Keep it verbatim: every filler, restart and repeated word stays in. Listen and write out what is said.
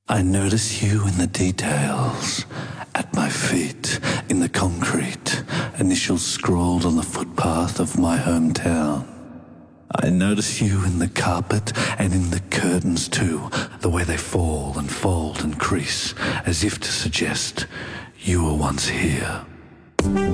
I notice you in the details, at my feet, in the concrete, initials scrawled on the footpath of my hometown. I notice you in the carpet and in the curtains too, the way they fall and fold and crease, as if to suggest you were once here.